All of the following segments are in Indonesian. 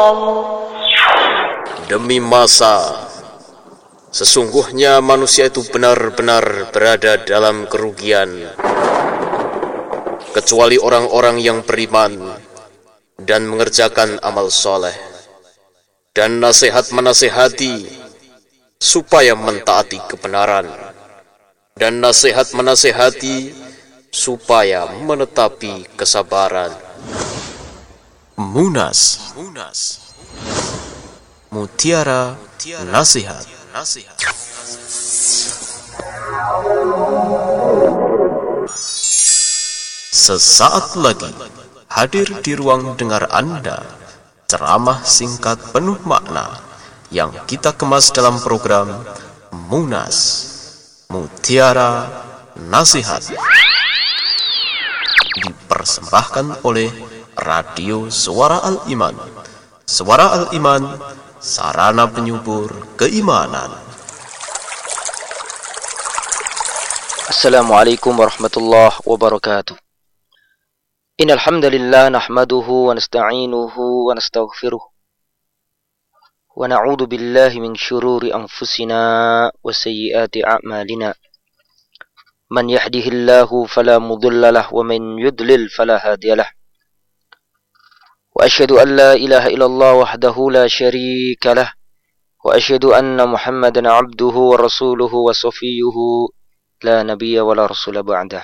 Demi masa, sesungguhnya manusia itu benar-benar berada dalam kerugian, kecuali orang-orang yang beriman dan mengerjakan amal soleh, dan nasihat menasihati supaya mentaati kebenaran, dan nasihat menasihati supaya menetapi kesabaran. Munas, mutiara nasihat. Sesaat lagi hadir di ruang dengar Anda ceramah singkat penuh makna yang kita kemas dalam program Munas, Mutiara Nasihat, dipersembahkan oleh Radio Suara Al-Iman. Suara Al-Iman, sarana penyubur keimanan. Assalamualaikum warahmatullahi wabarakatuh. Innal hamdalillah nahmaduhu wa nasta'inuhu wa nastaghfiruh. Wa na'udzu billahi min syururi anfusina wa sayyiati a'malina. Man yahdihillahu fala mudilla lahu wa man yudlil fala hadiyalah. Wa asyhadu an la ilaha illallah wahdahu la syarika lah. Wa asyhadu anna Muhammadan 'abduhu wa rasuluhu wa safiyyuhu la nabiyya wa la rasula ba'dah.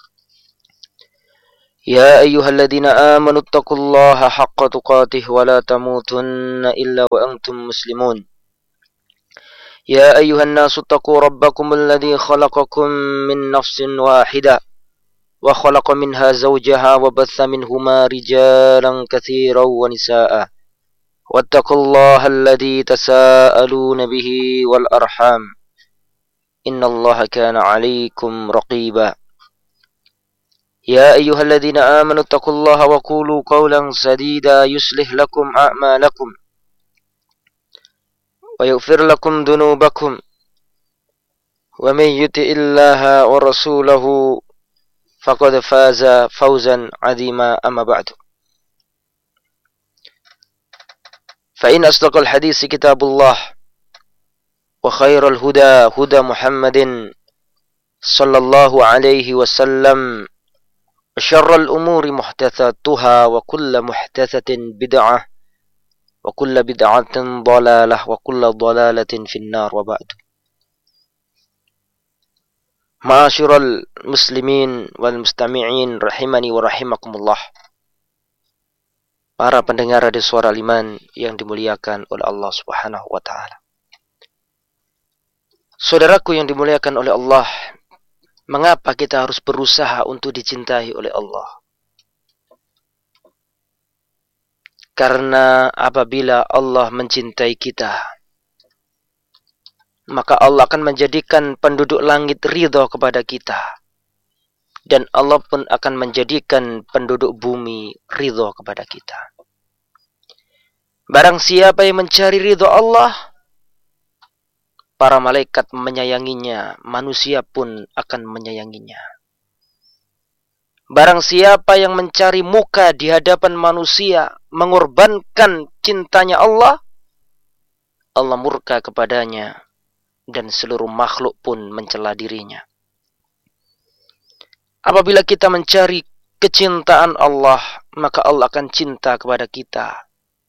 Ya ayyuhalladzina amanu taqullaha haqqa tuqatih wa la tamutunna illa wa antum muslimun. Ya ayyuhan nasu taqu rabbakum alladzi khalaqakum min nafsin wahidah wa khalaqa minha zawjaha wa batha minhuma rijalan katsiran wa nisaa'a. Wattaqullaha alladzi tasaaluna bihi wal arham. Innallaha kana 'alaikum raqiba. Ya ayyuhalladzina amanu taqullaha wa qulu qawlan sadida yuslih lakum a'malakum wa yaghfir lakum dhunubakum wa may yuti'illaha wa rasulahu faqad faza fawzan 'azima amma ba'du. Fa in asdaqal hadits kitabullah wa khairal huda huda Muhammadin sallallahu alaihi wasallam. Syarrul umuri muhdatsatuha wa kullu muhdatsatin bid'ah wa kullu bid'atin dhalalah wa kullu dhalalatin finnar wa ba'du. Ma'asyiral muslimin wal mustami'in rahimani wa rahimakumullah. Para pendengar Radio Suara Al-Iman yang dimuliakan oleh Allah Subhanahu wa taala. Saudaraku yang dimuliakan oleh Allah, mengapa kita harus berusaha untuk dicintai oleh Allah? Karena apabila Allah mencintai kita, maka Allah akan menjadikan penduduk langit ridha kepada kita. Dan Allah pun akan menjadikan penduduk bumi ridha kepada kita. Barang siapa yang mencari ridha Allah, para malaikat menyayanginya, manusia pun akan menyayanginya. Barang siapa yang mencari muka di hadapan manusia, mengorbankan cintanya Allah, Allah murka kepadanya, dan seluruh makhluk pun mencela dirinya. Apabila kita mencari kecintaan Allah, maka Allah akan cinta kepada kita.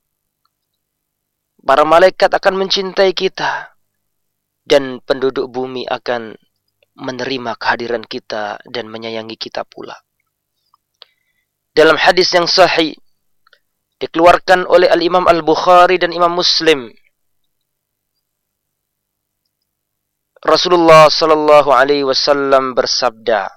Para malaikat akan mencintai kita. Dan penduduk bumi akan menerima kehadiran kita dan menyayangi kita pula. Dalam hadis yang sahih, dikeluarkan oleh Al-Imam Al-Bukhari dan Imam Muslim, Rasulullah sallallahu alaihi wasallam bersabda,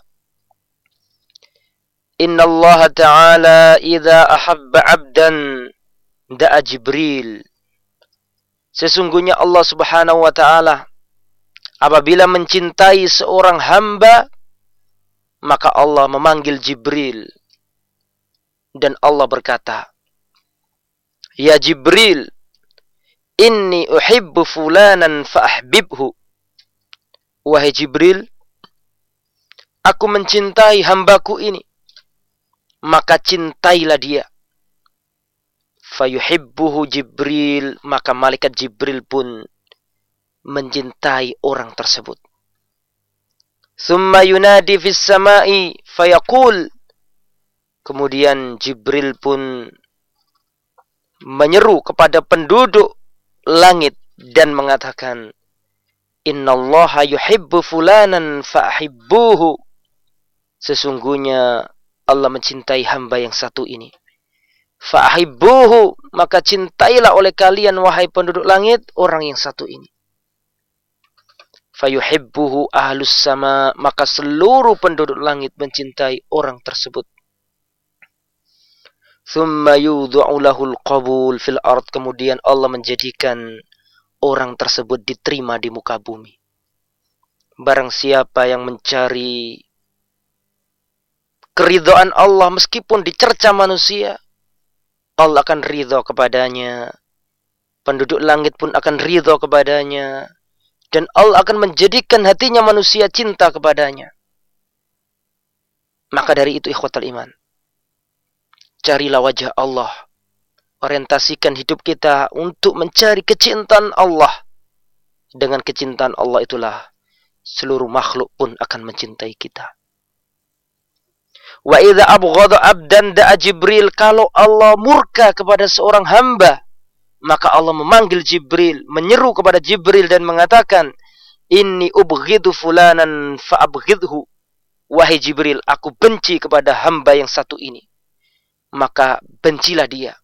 Inna Allah Ta'ala idza ahabba 'abdan da'a Jibril. Sesungguhnya Allah Subhanahu wa taala apabila mencintai seorang hamba, maka Allah memanggil Jibril. Dan Allah berkata, Ya Jibril, inni uhibbu fulanan fa'ahbibhu. Wahai Jibril, aku mencintai hambaku ini, maka cintailah dia. Fayuhibbuhu Jibril, maka malaikat Jibril pun mencintai orang tersebut. Thumma yunadi fis sama'i fayaqul, kemudian Jibril pun menyeru kepada penduduk langit dan mengatakan, innallaha yuhibbu fulanan fa'hibbuhu, sesungguhnya Allah mencintai hamba yang satu ini. Fa'hibbuhu, maka cintailah oleh kalian wahai penduduk langit orang yang satu ini. Fayuhibbuhu ahlus sama, maka seluruh penduduk langit mencintai orang tersebut. Thumma yudha'u lahul qabul fil ard, kemudian Allah menjadikan orang tersebut diterima di muka bumi. Barang siapa yang mencari keridhaan Allah meskipun dicerca manusia, Allah akan ridha kepadanya. Penduduk langit pun akan ridha kepadanya. Dan Allah akan menjadikan hatinya manusia cinta kepadanya. Maka dari itu ikhwatal iman, carilah wajah Allah. Orientasikan hidup kita untuk mencari kecintaan Allah. Dengan kecintaan Allah itulah seluruh makhluk pun akan mencintai kita. Wa idza abghadha abdan da'a Jibril, kalau Allah murka kepada seorang hamba, maka Allah memanggil Jibril, menyeru kepada Jibril dan mengatakan, inni ubghidu fulanan fa'abghidhu, wahai Jibril, aku benci kepada hamba yang satu ini, maka bencilah dia.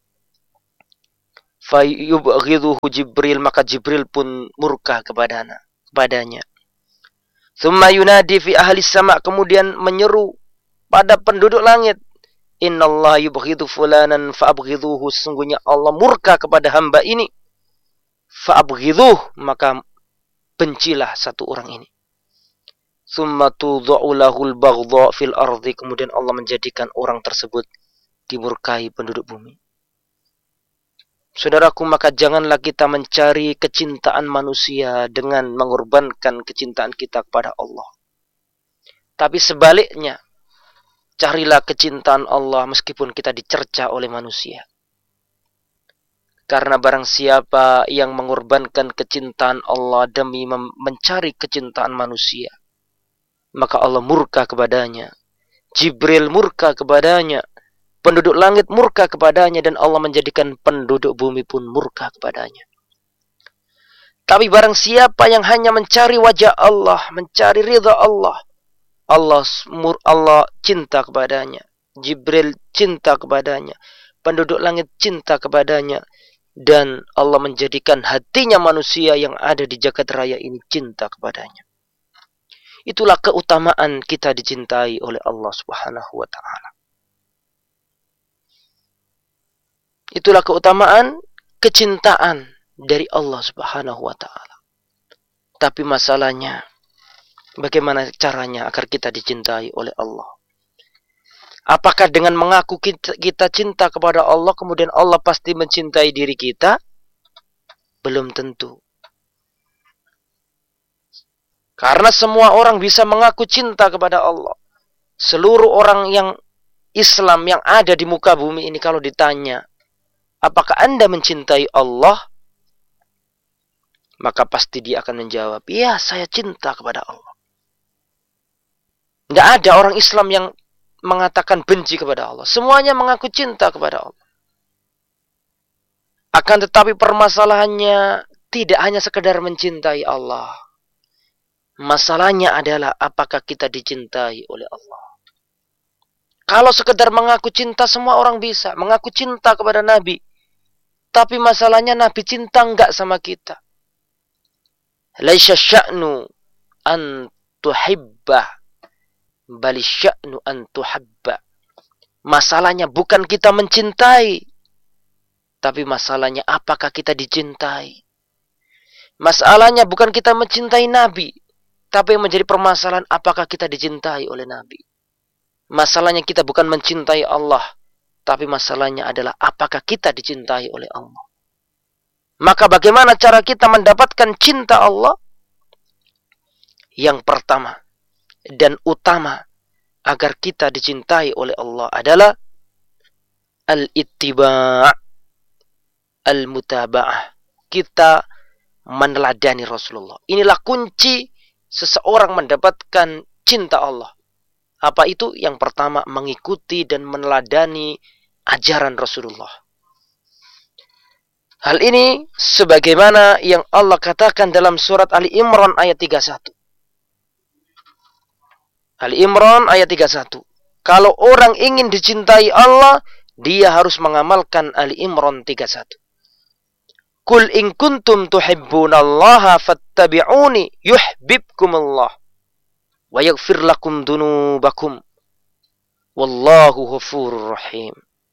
Fayubghidhu Jibril, maka Jibril pun murka kepadanya. Thumma yunadi fi ahli sama, kemudian menyeru pada penduduk langit, innallaha yubghidu fulanan fa'abghidhuhu, sesungguhnya Allah murka kepada hamba ini. Fa'abghidhuh, maka bencilah satu orang ini. Thumma tudha'u lahul baghdha fil ardi, kemudian Allah menjadikan orang tersebut dimurkai penduduk bumi. Saudaraku, maka janganlah kita mencari kecintaan manusia dengan mengorbankan kecintaan kita kepada Allah. Tapi sebaliknya, carilah kecintaan Allah meskipun kita dicerca oleh manusia. Karena barang siapa yang mengorbankan kecintaan Allah demi mencari kecintaan manusia, maka Allah murka kepadanya. Jibril murka kepadanya. Penduduk langit murka kepadanya. Dan Allah menjadikan penduduk bumi pun murka kepadanya. Tapi barang siapa yang hanya mencari wajah Allah, mencari ridha Allah, Allah cinta kepadanya. Jibril cinta kepadanya. Penduduk langit cinta kepadanya. Dan Allah menjadikan hatinya manusia yang ada di jagat raya ini cinta kepadanya. Itulah keutamaan kita dicintai oleh Allah Subhanahu wa ta'ala. Itulah keutamaan kecintaan dari Allah Subhanahu wa ta'ala. Tapi masalahnya, bagaimana caranya agar kita dicintai oleh Allah? Apakah dengan mengaku kita cinta kepada Allah, kemudian Allah pasti mencintai diri kita? Belum tentu. Karena semua orang bisa mengaku cinta kepada Allah. Seluruh orang yang Islam yang ada di muka bumi ini, kalau ditanya, apakah Anda mencintai Allah? Maka pasti dia akan menjawab, ya, saya cinta kepada Allah. Tidak ada orang Islam yang mengatakan benci kepada Allah. Semuanya mengaku cinta kepada Allah. Akan tetapi permasalahannya tidak hanya sekedar mencintai Allah. Masalahnya adalah apakah kita dicintai oleh Allah. Kalau sekedar mengaku cinta, semua orang bisa mengaku cinta kepada Nabi. Tapi masalahnya Nabi cinta enggak sama kita. Laisa sya'nu an tuhibba, bali sya'nu an tuhabba. Masalahnya bukan kita mencintai, tapi masalahnya apakah kita dicintai. Masalahnya bukan kita mencintai Nabi, tapi yang menjadi permasalahan apakah kita dicintai oleh Nabi. Masalahnya kita bukan mencintai Allah, tapi masalahnya adalah apakah kita dicintai oleh Allah. Maka bagaimana cara kita mendapatkan cinta Allah? Yang pertama dan utama agar kita dicintai oleh Allah adalah al-ittiba', al-mutaba'ah. Kita meneladani Rasulullah. Inilah kunci seseorang mendapatkan cinta Allah. Apa itu? Yang pertama, mengikuti dan meneladani ajaran Rasulullah. Hal ini sebagaimana yang Allah katakan dalam surat Ali Imran ayat 31. Ali Imran ayat 31. Kalau orang ingin dicintai Allah, dia harus mengamalkan Ali Imran 31. Qul in kuntum tuhibbunallaha fattabi'uni yuhibbukumullah wa yaghfir lakum dunubakum wallahu ghafurur rahim.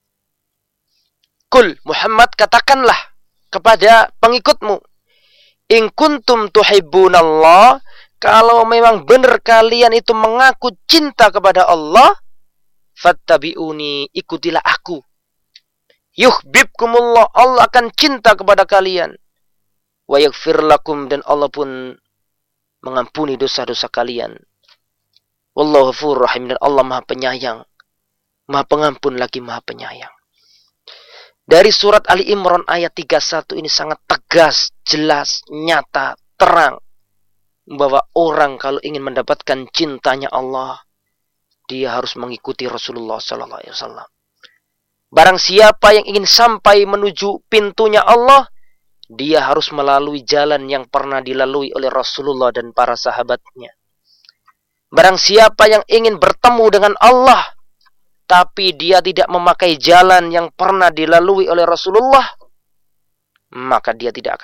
Qul Muhammad, katakanlah kepada pengikutmu, in kuntum tuhibbunallah, kalau memang benar kalian itu mengaku cinta kepada Allah, fattabi'uni, ikutilah aku. Yuhibbukumullah, Allah akan cinta kepada kalian. Wa yaghfir lakum, dan Allah pun mengampuni dosa-dosa kalian. Wallahu ghafurur rahim, dan Allah Maha Penyayang, Maha Pengampun lagi Maha Penyayang. Dari surat Ali Imran ayat 31 ini sangat tegas, jelas, nyata, terang, bahwa orang kalau ingin mendapatkan cintanya Allah, dia harus mengikuti Rasulullah sallallahu alaihi wasallam. Barang siapa yang ingin sampai menuju pintunya Allah, dia harus melalui jalan yang pernah dilalui oleh Rasulullah dan para sahabatnya. Barang siapa yang ingin bertemu dengan Allah, tapi dia tidak memakai jalan yang pernah dilalui oleh Rasulullah, maka dia tidak akan